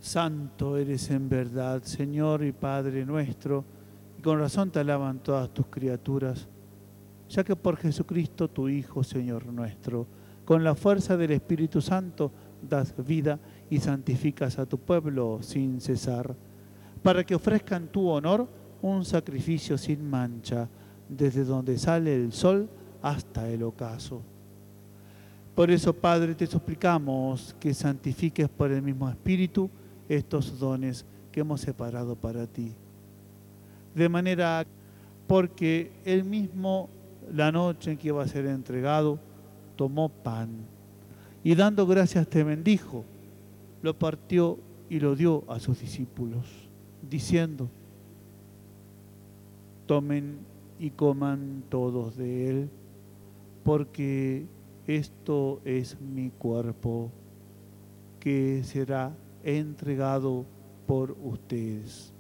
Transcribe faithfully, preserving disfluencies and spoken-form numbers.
Santo eres en verdad, Señor y Padre nuestro, y con razón te alaban todas tus criaturas, ya que por Jesucristo, tu Hijo, Señor nuestro, con la fuerza del Espíritu Santo, das vida y santificas a tu pueblo sin cesar, para que ofrezca en tu honor un sacrificio sin mancha, desde donde sale el sol hasta el ocaso. Por eso, Padre, te suplicamos que santifiques por el mismo Espíritu estos dones que hemos separado para ti. De manera, porque Él mismo, la noche en que iba a ser entregado, tomó pan y dando gracias te bendijo, lo partió y lo dio a sus discípulos, diciendo: tomen y coman todos de él, porque esto es mi cuerpo, que será entregado por ustedes.